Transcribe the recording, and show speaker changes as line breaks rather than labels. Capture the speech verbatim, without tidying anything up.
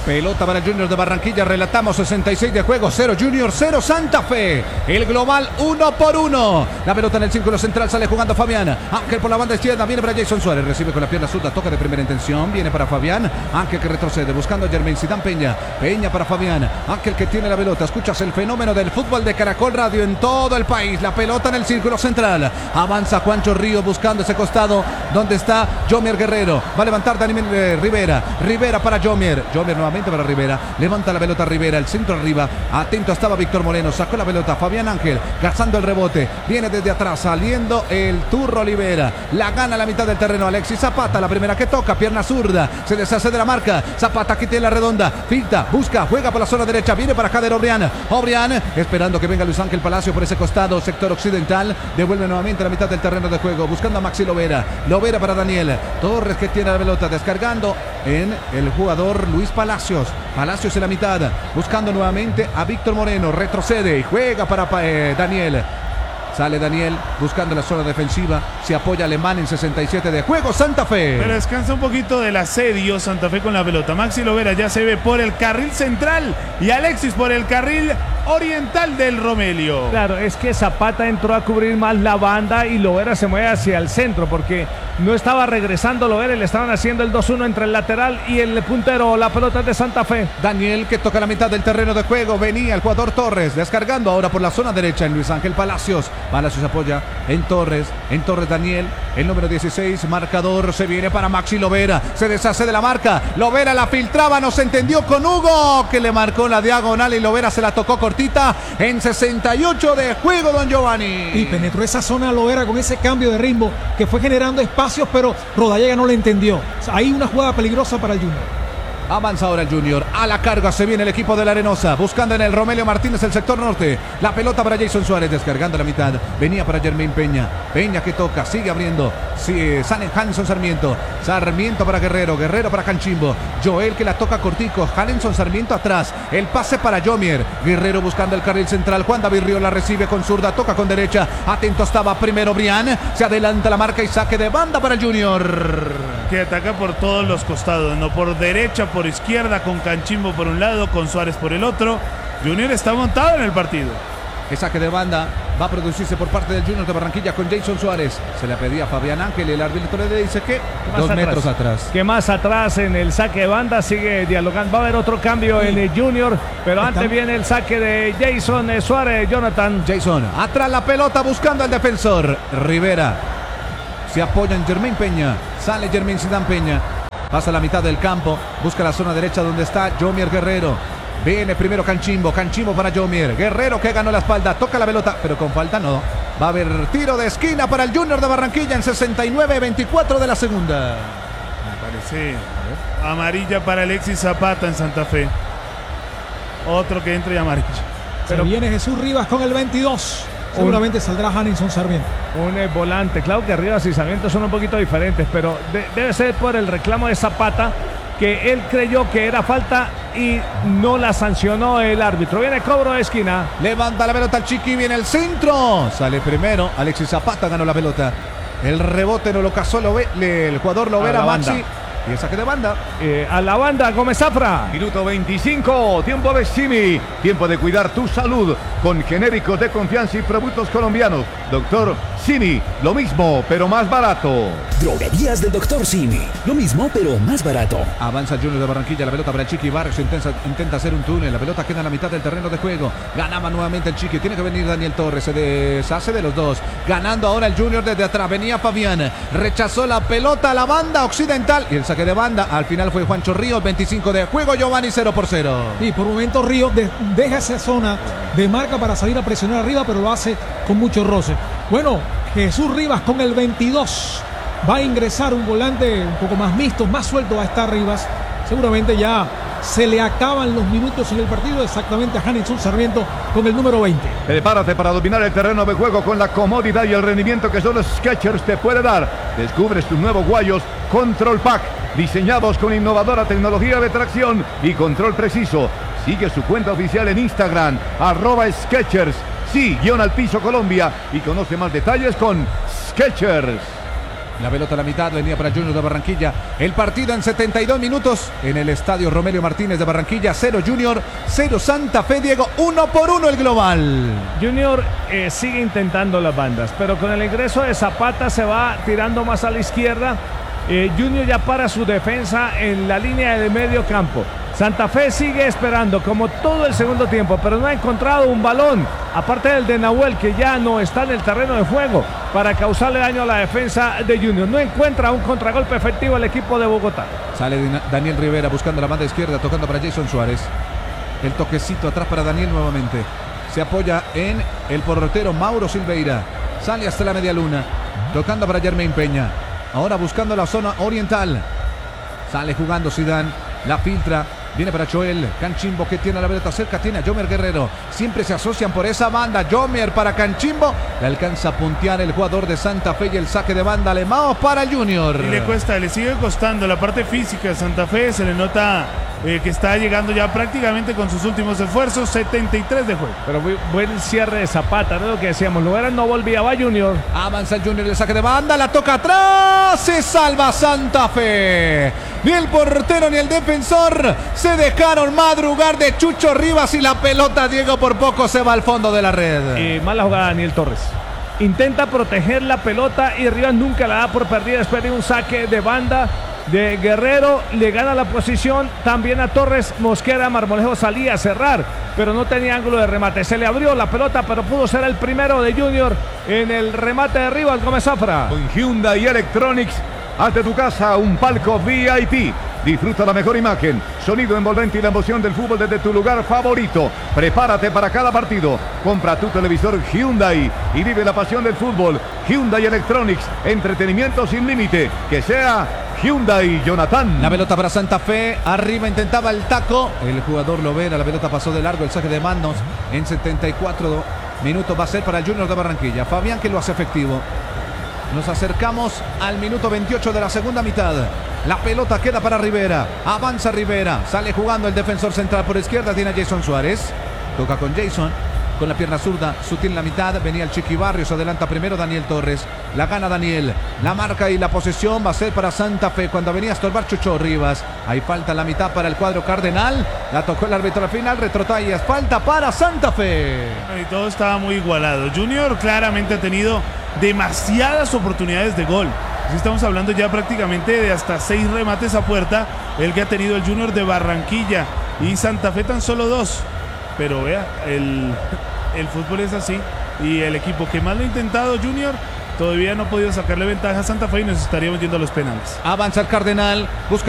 Pelota para el Junior de Barranquilla. Relatamos sesenta y seis de juego. cero Junior, cero Santa Fe. El global uno por uno. La pelota en el círculo central. Sale jugando Fabián. Ángel por la banda izquierda. Viene para Jason Suárez. Recibe con la pierna zurda. Toca de primera intención. Viene para Fabián. Ángel que retrocede. Buscando a Jermain Sidán Peña. Peña para Fabián. Ángel que tiene la pelota. Escuchas el fenómeno del fútbol de Caracol Radio en todo el país. La pelota en el círculo central. Avanza Juancho Ríos buscando ese costado donde está Jomier Guerrero. Va a levantar Daniel eh, Rivera. Rivera para Jomier. Jomier nuevamente para Rivera. Levanta la pelota Rivera. El centro arriba. Atento estaba Víctor Moreno. Sacó la pelota Fabián Ángel. Gastando el rebote. Viene desde atrás. Saliendo el Turro Olivera. La gana a la mitad del terreno. Alexis Zapata. La primera que toca. Pierna zurda. Se deshace de la marca. Zapata aquí tiene la redonda. Filta. Busca. Juega por la zona derecha. Viene para Jader Obrián. Obrián. Esperando que venga Luis Ángel Palacio por ese costado. Sector occidental. Devuelve nuevamente a la mitad del terreno de juego. Buscando a Maxi Lovera. Lovera para Daniel. Torres que tiene la pelota. Descargando en el jugador Luis Palacios. Palacios en la mitad. Buscando nuevamente a Víctor Moreno. Retrocede y juega para eh, Daniel. Sale Daniel buscando la zona defensiva. Se apoya Alemán en sesenta y siete de juego. Santa Fe.
Pero descansa un poquito del asedio Santa Fe con la pelota. Maxi Lovera ya se ve por el carril central y Alexis por el carril oriental del Romelio.
Claro, es que Zapata entró a cubrir más la banda y Lovera se mueve hacia el centro porque no estaba regresando Lovera y le estaban haciendo el dos uno entre el lateral y el puntero. La pelota es de Santa Fe.
Daniel que toca la mitad del terreno de juego. Venía el jugador Torres descargando ahora por la zona derecha en Luis Ángel Palacios. Palacios apoya en Torres. En Torres Daniel. El número dieciséis. Marcador se viene para Maxi Lovera. Se deshace de la marca. Lovera la filtraba. No se entendió con Hugo que le marcó la diagonal y Lovera se la tocó cortita en sesenta y ocho de juego, don Giovanni.
Y penetró esa zona Lovera con ese cambio de ritmo que fue generando espacios, pero Rodallega no le entendió. Ahí una jugada peligrosa para el Junior.
Avanza ahora el Junior. A la carga se viene el equipo de la Arenosa. Buscando en el Romelio Martínez el sector norte. La pelota para Jason Suárez. Descargando la mitad. Venía para Jermain Peña. Peña que toca. Sigue abriendo. Sí, sale Hanson Sarmiento. Sarmiento para Guerrero. Guerrero para Canchimbo. Joel que la toca cortico. Hanson Sarmiento atrás. El pase para Jomier. Guerrero buscando el carril central. Juan David Río la recibe con zurda. Toca con derecha. Atento estaba primero Brian. Se adelanta la marca y saque de banda para el Junior.
Que ataca por todos los costados. No por derecha, por izquierda, con Canchimbo por un lado, con Suárez por el otro. Junior está montado en el partido.
Que saque de banda va a producirse por parte del Junior de Barranquilla con Jason Suárez. Se le pedía a Fabián Ángel y el árbitro le dice que dos atrás? metros atrás.
Que más atrás en el saque de banda sigue dialogando. Va a haber otro cambio sí. en el Junior, pero Está... antes viene el saque de Jason Suárez, Jonathan.
Jason, atrás la pelota buscando al defensor. Rivera se apoya en Jermain Peña. Sale Jermain Sidán Peña. Pasa a la mitad del campo. Busca la zona derecha donde está Jomier Guerrero. Viene primero Canchimbo. Canchimbo para Jomier. Guerrero que ganó la espalda. Toca la pelota, pero con falta no. Va a haber tiro de esquina para el Junior de Barranquilla en sesenta y nueve veinticuatro de la segunda.
Me parece amarilla para Alexis Zapata en Santa Fe. Otro que entra y amarilla.
Pero viene Jesús Rivas con el veintidós. Seguramente un, saldrá Hanson Sarmiento.
Un eh, volante. Claro que Rivas y Sarmiento son un poquito diferentes, pero de, debe ser por el reclamo de Zapata, que él creyó que era falta y no la sancionó el árbitro. Viene cobro de esquina.
Levanta la pelota el Chiqui, viene el centro. Sale primero. Alexis Zapata ganó la pelota. El rebote no lo cazó Love, le, el jugador Lovera Maxi. Y el saque de banda.
Eh, a la banda, Gómez Zafra.
Minuto veinticinco, tiempo de Simi. Tiempo de cuidar tu salud con genéricos de confianza y productos colombianos. Doctor Simi, lo mismo, pero más barato.
Droguerías del Doctor Simi. Lo mismo, pero más barato.
Avanza el Junior de Barranquilla. La pelota para el Chiqui Barrios. Intenta, intenta hacer un túnel. La pelota queda en la mitad del terreno de juego. Ganaba nuevamente el Chiqui. Tiene que venir Daniel Torres. Se deshace de los dos. Ganando ahora el Junior desde atrás. Venía Fabián. Rechazó la pelota a la banda occidental. Y el saque de banda. Al final fue Juancho Ríos. veinticinco de juego. Giovanni cero por cero.
Y por momentos Ríos de, deja esa zona de marca para salir a presionar arriba, pero lo hace con mucho roce. Bueno, Jesús Rivas con el veintidós. Va a ingresar un volante un poco más mixto, más suelto va a estar Rivas. Seguramente ya se le acaban los minutos en el partido. Exactamente a Hanson Sarmiento con el número veinte.
Prepárate para dominar el terreno de juego con la comodidad y el rendimiento que solo Skechers te puede dar. Descubres tus nuevos guayos Control Pack, diseñados con innovadora tecnología de tracción y control preciso. Sigue su cuenta oficial en Instagram, arroba Skechers, sí, guión al piso Colombia, y conoce más detalles con Skechers.
La pelota a la mitad venía para Junior de Barranquilla. El partido en setenta y dos minutos en el estadio Romelio Martínez de Barranquilla. Cero Junior, cero Santa Fe, Diego. Uno por uno el global.
Junior eh, sigue intentando las bandas, pero con el ingreso de Zapata se va tirando más a la izquierda. Eh, Junior ya para su defensa en la línea de medio campo. Santa Fe sigue esperando como todo el segundo tiempo, pero no ha encontrado un balón, aparte del de Nahuel, que ya no está en el terreno de juego, para causarle daño a la defensa de Junior. No encuentra un contragolpe efectivo el equipo de Bogotá.
Sale Daniel Rivera buscando la banda izquierda, tocando para Jason Suárez. El toquecito atrás para Daniel nuevamente. Se apoya en el portero Mauro Silveira. Sale hasta la media luna, tocando para Jermaine Peña. Ahora buscando la zona oriental. Sale jugando Zidane, la filtra. Viene para Joel Canchimbo, que tiene la pelota cerca, tiene a Jomer Guerrero. Siempre se asocian por esa banda. Jomer para Canchimbo. Le alcanza a puntear el jugador de Santa Fe y el saque de banda alemán para Junior.
Y le cuesta, le sigue costando la parte física de Santa Fe. Se le nota eh, que está llegando ya prácticamente con sus últimos esfuerzos. setenta y tres de juego.
Pero muy buen cierre de Zapata, ¿no? Lo que decíamos, Luera no volvía, va Junior.
Avanza el Junior, el saque de banda, la toca atrás. Se salva Santa Fe. Ni el portero ni el defensor se dejaron madrugar de Chucho Rivas y la pelota, Diego, por poco se va al fondo de la red.
Eh, mala jugada Daniel Torres. Intenta proteger la pelota y Rivas nunca la da por perdida después de un saque de banda de Guerrero. Le gana la posición también a Torres. Mosquera Marmolejo salía a cerrar, pero no tenía ángulo de remate. Se le abrió la pelota, pero pudo ser el primero de Junior en el remate de Rivas. Gómez Zafra.
Con Hyundai Electronics, haz de tu casa un palco V I P. Disfruta la mejor imagen, sonido envolvente y la emoción del fútbol desde tu lugar favorito. Prepárate para cada partido. Compra tu televisor Hyundai y vive la pasión del fútbol. Hyundai Electronics, entretenimiento sin límite. Que sea Hyundai, Jonathan.
La pelota para Santa Fe. Arriba intentaba el taco. El jugador Lovera, la pelota pasó de largo. El saque de manos en setenta y cuatro minutos va a ser para el Junior de Barranquilla. Fabián, que lo hace efectivo. Nos acercamos al minuto veintiocho de la segunda mitad. La pelota queda para Rivera. Avanza Rivera. Sale jugando el defensor central por izquierda. Tiene a Jason Suárez. Toca con Jason. Con la pierna zurda. Sutil en la mitad. Venía el Chiqui Barrios. Adelanta primero Daniel Torres. La gana Daniel. La marca y la posesión va a ser para Santa Fe. Cuando venía a estorbar Chucho Rivas. Hay falta en la mitad para el cuadro cardenal. La tocó el árbitro al final. Retrotallas. Falta para Santa Fe.
Y todo estaba muy igualado. Junior claramente ha tenido demasiadas oportunidades de gol. Así estamos hablando ya prácticamente de hasta seis remates a puerta, el que ha tenido el Junior de Barranquilla, y Santa Fe tan solo dos. Pero vea, el, el fútbol es así, y el equipo que más lo ha intentado, Junior, todavía no ha podido sacarle ventaja a Santa Fe y nos estaría metiendo a los penales.
Avanza el Cardenal, busca